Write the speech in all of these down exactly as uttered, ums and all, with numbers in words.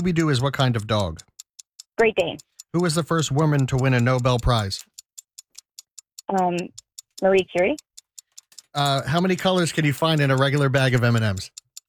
Scooby-Doo is what kind of dog? Great Dane. Who was the first woman to win a Nobel Prize? Um, Marie Curie. Uh, how many colors can you find in a regular bag of M and M's?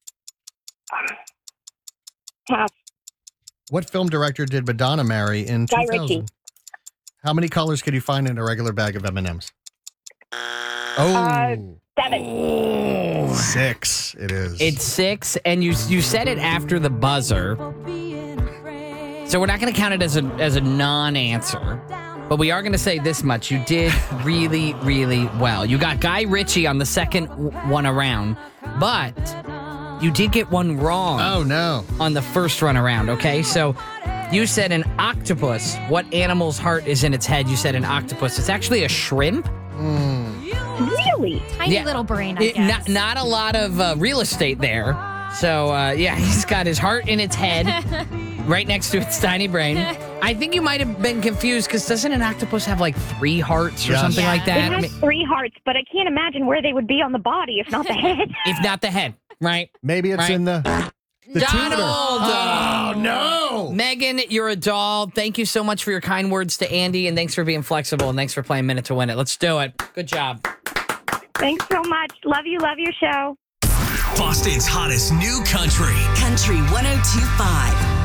Pass. What film director did Madonna marry in Guy two thousand? Ritchie. How many colors can you find in a regular bag of M and M's? Oh, Uh, seven. six. It is. It's six, and you you said it after the buzzer. So we're not going to count it as a as a non-answer. But we are going to say this much. You did really, really well. You got Guy Ritchie on the second w- one around, but you did get one wrong. Oh, no. On the first run around, okay? So you said an octopus. What animal's heart is in its head? You said an octopus. It's actually a shrimp. Really? Tiny Yeah. little brain, I It- guess. not, not a lot of uh, real estate there. So, uh, yeah, he's got his heart in its head, right next to its tiny brain. I think you might have been confused because doesn't an octopus have like three hearts or Yes. something Yeah. like It that? I has mean, three hearts, but I can't imagine where they would be on the body if not the head. if not the head, right? Maybe it's Right. in the, the Donald! tutor. Oh, no. Megan, you're a doll. Thank you so much for your kind words to Andy, and thanks for being flexible, and thanks for playing Minute to Win It. Let's do it. Good job. Thanks so much. Love you. Love your show. Boston's hottest new country. Country one oh two point five.